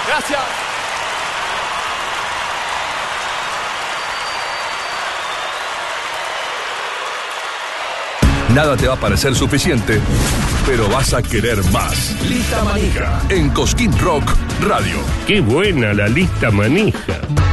Gracias. Nada te va a parecer suficiente, pero vas a querer más. Lista Manija en Cosquín Rock Radio. ¡Qué buena la lista manija!